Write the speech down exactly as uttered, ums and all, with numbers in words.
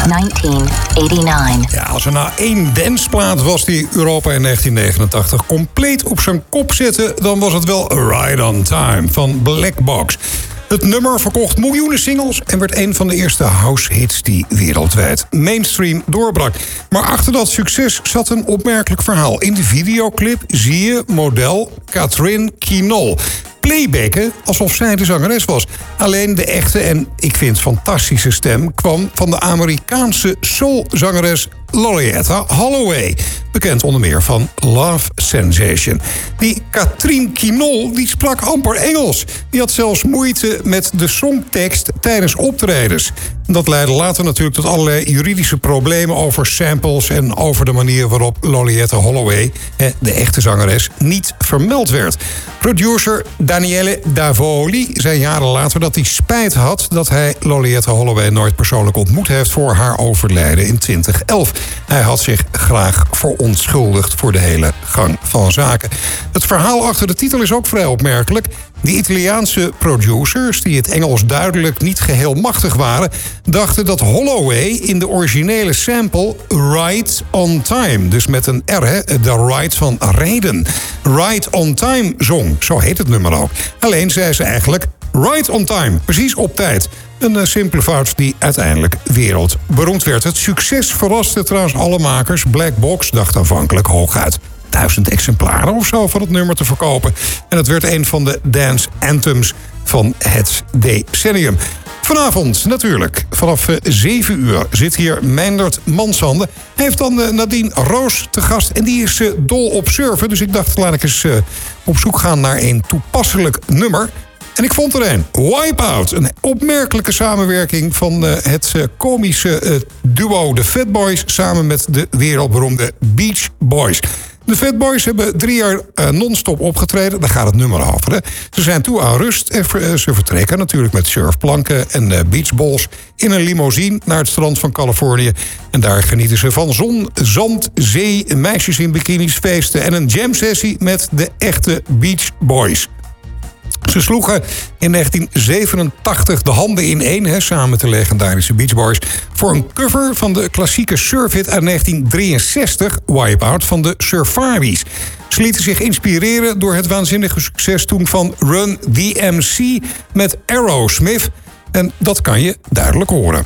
negentien negenennegentig. Ja, als er nou één danceplaat was die Europa in negentien negenentachtig compleet op zijn kop zette, dan was het wel Ride on Time van Black Box. Het nummer verkocht miljoenen singles en werd een van de eerste house-hits die wereldwijd mainstream doorbrak. Maar achter dat succes zat een opmerkelijk verhaal. In de videoclip zie je model Catherine Quinol playbacken alsof zij de zangeres was. Alleen de echte en, ik vind, fantastische stem kwam van de Amerikaanse soulzangeres Loleatta Holloway. Bekend onder meer van Love Sensation. Die Catherine Quinol die sprak amper Engels. Die had zelfs moeite met de songtekst tijdens optredens. Dat leidde later natuurlijk tot allerlei juridische problemen over samples en over de manier waarop Loleatta Holloway, de echte zangeres, niet vermeld werd. Producer Daniele Davoli zei jaren later dat hij spijt had dat hij Loleatta Holloway nooit persoonlijk ontmoet heeft voor haar overlijden in twintig elf. Hij had zich graag verontschuldigd voor de hele gang van zaken. Het verhaal achter de titel is ook vrij opmerkelijk. De Italiaanse producers, die het Engels duidelijk niet geheel machtig waren, dachten dat Holloway in de originele sample Right on Time, dus met een R, hè, de right van reden, Right on Time zong. Zo heet het nummer ook. Alleen zei ze eigenlijk Right on Time, precies op tijd. Een uh, simpele fout die uiteindelijk wereldberoemd werd. Het succes verraste trouwens alle makers. Black Box dacht aanvankelijk hooguit duizend exemplaren of zo van het nummer te verkopen. En het werd een van de dance anthems van het decennium. Vanavond natuurlijk, vanaf zeven uur, zit hier Meindert Mansande. Hij heeft dan uh, Nadine Roos te gast en die is uh, dol op surfen. Dus ik dacht, laat ik eens uh, op zoek gaan naar een toepasselijk nummer. En ik vond er een, Wipeout. Een opmerkelijke samenwerking van uh, het uh, komische uh, duo The Fat Boys samen met de wereldberoemde Beach Boys. De Fat Boys hebben drie jaar uh, non-stop opgetreden. Daar gaat het nummer over. Hè. Ze zijn toe aan rust en ver, uh, ze vertrekken natuurlijk met surfplanken en uh, beachballs in een limousine naar het strand van Californië. En daar genieten ze van zon, zand, zee, meisjes in bikinis, feesten en een jam sessie met de echte Beach Boys. Ze sloegen in negentien zevenentachtig de handen ineen, hè, samen met de legendarische Beach Boys, voor een cover van de klassieke surfhit uit negentien drieënzestig, Wipeout, van de Surfaris. Ze lieten zich inspireren door het waanzinnige succes toen van Run D M C met Aerosmith. En dat kan je duidelijk horen.